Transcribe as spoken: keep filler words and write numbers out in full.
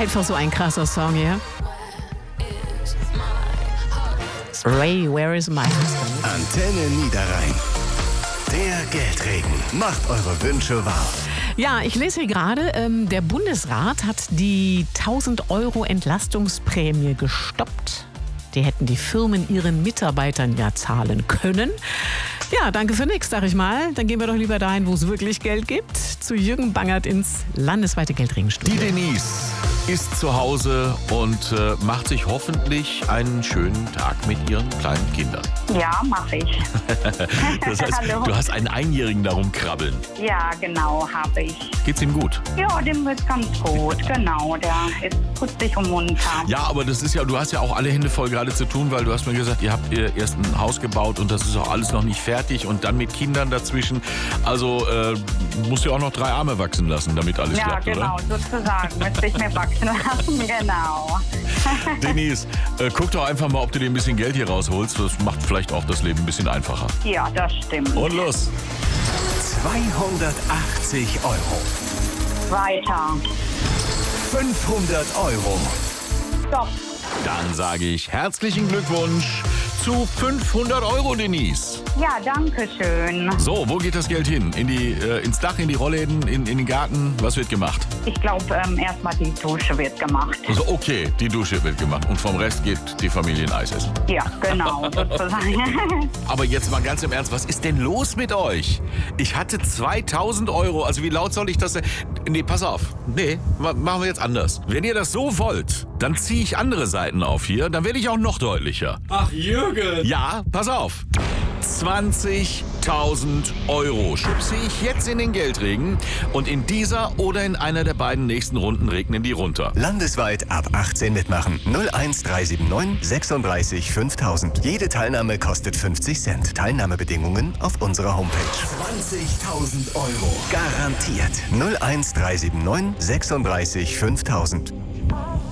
Einfach so ein krasser Song hier. Ray, where is my husband? Antenne Niederrhein. Der Geldregen macht eure Wünsche wahr. Ja, ich lese hier gerade, ähm, der Bundesrat hat die tausend Euro Entlastungsprämie gestoppt. Die hätten die Firmen ihren Mitarbeitern ja zahlen können. Ja, danke für nix, sag ich mal. Dann gehen wir doch lieber dahin, wo es wirklich Geld gibt. Zu Jürgen Bangert ins landesweite Geldregenstudio. Die Denise ist zu Hause und äh, macht sich hoffentlich einen schönen Tag mit ihren kleinen Kindern. Ja, mache ich. Das heißt, Hallo. du hast einen Einjährigen darum krabbeln. Ja, genau, habe ich. Geht's ihm gut? Ja, dem ist ganz gut, genau. Der ist putzig und munter. Ja, aber das ist ja, du hast ja auch alle Hände voll gerade zu tun, weil du hast mir gesagt, ihr habt ihr erst ein Haus gebaut und das ist auch alles noch nicht fertig und dann mit Kindern dazwischen. Also äh, musst du auch noch drei Arme wachsen lassen, damit alles Ja, klappt, genau, oder? sozusagen. Müsste ich mir wachsen lassen, genau. Denise, äh, guck doch einfach mal, ob du dir ein bisschen Geld hier rausholst. Das macht vielleicht auch das Leben ein bisschen einfacher. Ja, das stimmt. Und los. zweihundertachtzig Euro. Weiter. fünfhundert Euro. Stopp. Dann sage ich herzlichen Glückwunsch zu fünfhundert Euro, Denise. Ja, danke schön. So, wo geht das Geld hin? In die, äh, ins Dach, in die Rollläden, in, in den Garten? Was wird gemacht? Ich glaube, ähm, erstmal die Dusche wird gemacht. Also okay, die Dusche wird gemacht und vom Rest geht die Familie ein Eis essen. Ja, genau, sozusagen. Aber jetzt mal ganz im Ernst, was ist denn los mit euch? Ich hatte zweitausend Euro, also wie laut soll ich das denn? Nee, pass auf. Nee, ma- machen wir jetzt anders. Wenn ihr das so wollt, dann ziehe ich andere Seiten auf hier, dann werde ich auch noch deutlicher. Ach, Jürgen! Ja, pass auf. zwanzigtausend Euro schubse ich jetzt in den Geldregen und in dieser oder in einer der beiden nächsten Runden regnen die runter. Landesweit ab achtzehn mitmachen. null eins drei sieben neun sechsunddreißig fünftausend. Jede Teilnahme kostet fünfzig Cent. Teilnahmebedingungen auf unserer Homepage. zwanzigtausend Euro. Garantiert. null eins drei sieben neun sechsunddreißig fünftausend.